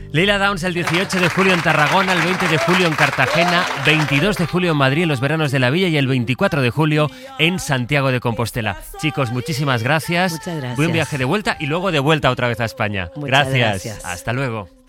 Leila Downs el 18 de julio en Tarragona, el 20 de julio en Cartagena, 22 de julio en Madrid en los veranos de la Villa y el 24 de julio en Santiago de Compostela. Chicos, muchísimas gracias. Muchas gracias. Buen viaje de vuelta y luego de vuelta otra vez a España. Muchas gracias. Hasta luego.